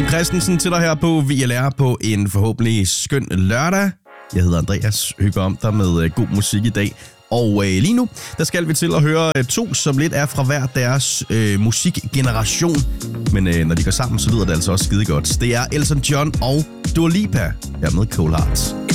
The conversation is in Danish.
Christensen til dig her på VLR på en forhåbentlig skøn lørdag. Jeg hedder Andreas, hygger om dig med god musik i dag. Og lige nu, der skal vi til at høre to, som lidt er fra hver deres musikgeneration. Men når de går sammen, så lyder det altså også skide godt. Det er Elton John og Dua Lipa her med Cold Hearts.